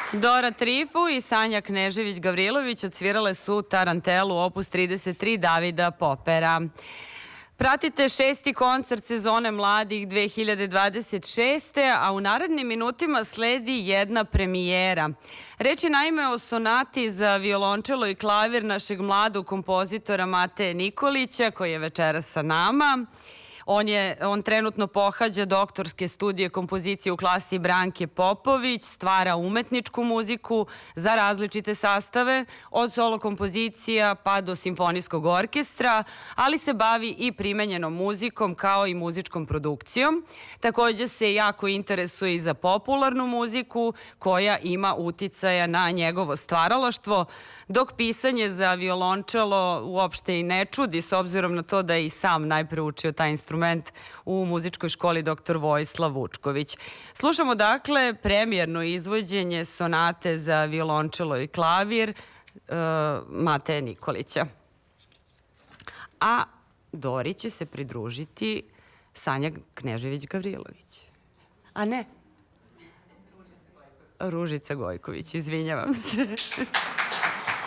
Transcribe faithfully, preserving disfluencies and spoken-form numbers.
Dora Trifu i Sanja Knežević-Gavrilović odsvirale su Tarantelu opus trideset tri Davida Popera. Pratite šesti koncert sezone Mladih dve hiljade dvadeset šeste. a u narednim minutima sledi jedna premijera. Reč je naime o sonati za violončelo i klavir našeg mladog kompozitora Mateje Nikolića, koji je večeras sa nama. On, je, on trenutno pohađa doktorske studije kompozicije u klasi Branke Popović, stvara umetničku muziku za različite sastave, od solo kompozicija pa do simfonijskog orkestra, ali se bavi i primenjenom muzikom kao i muzičkom produkcijom. Također se jako interesuje i za popularnu muziku koja ima uticaja na njegovo stvaralaštvo, dok pisanje za violončelo uopšte i ne čudi, s obzirom na to da je i sam najpre učio taj instrument u muzičkoj školi doktor Vojislav Vučković. Slušamo dakle premijerno izvođenje sonate za violončelo i klavir uh, Mateje Nikolića. A Dori će se pridružiti Sanja Knežević-Gavrilović. A ne? Ružica Gojković, izvinjavam se.